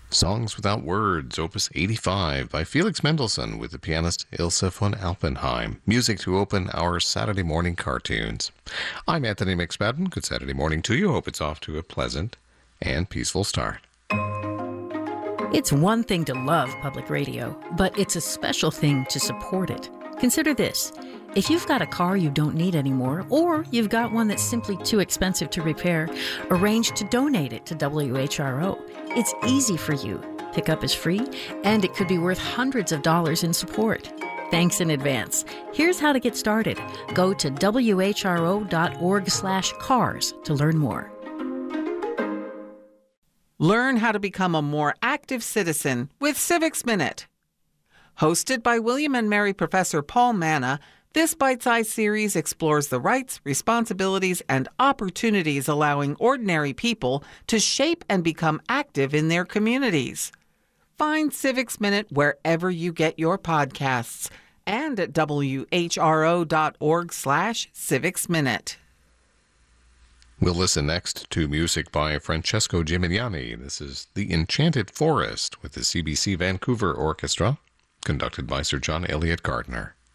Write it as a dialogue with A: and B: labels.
A: Songs Without Words, Opus 85 by Felix Mendelssohn with the pianist Ilse von Alpenheim. Music to open our Saturday morning cartoons. I'm Anthony McSpadden. Good Saturday morning to you. Hope it's off to a pleasant and peaceful start.
B: It's one thing to love public radio, but it's a special thing to support it. Consider this. If you've got a car you don't need anymore, or you've got one that's simply too expensive to repair, arrange to donate it to WHRO. It's easy for you. Pickup is free, and it could be worth hundreds of dollars in support. Thanks in advance. Here's how to get started. Go to whro.org/cars to learn more.
C: Learn how to become a more active citizen with Civics Minute. Hosted by William and Mary Professor Paul Manna, this bite-sized series explores the rights, responsibilities, and opportunities allowing ordinary people to shape and become active in their communities. Find Civics Minute wherever you get your podcasts and at whro.org/civicsminute.
A: We'll listen next to music by Francesco Gimignani. This is The Enchanted Forest with the CBC Vancouver Orchestra, conducted by Sir John Eliot Gardiner.